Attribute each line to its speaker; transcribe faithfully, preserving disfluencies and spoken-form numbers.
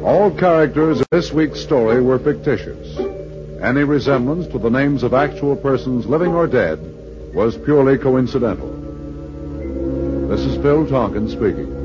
Speaker 1: All characters in this week's story were fictitious. Any resemblance to the names of actual persons living or dead was purely coincidental. This is Phil Tonkin speaking.